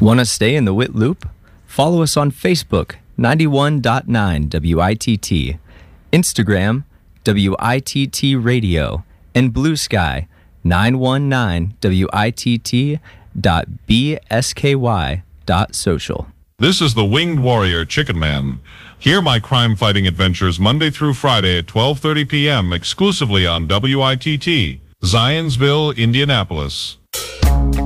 Want to stay in the WIT loop? Follow us on Facebook, 91.9 WITT, Instagram, WITT Radio, and Blue Sky, 919WITT.bsky.social. This is the Winged Warrior Chicken Man. Hear my crime-fighting adventures Monday through Friday at 12:30 p.m. exclusively on WITT, Zionsville, Indianapolis.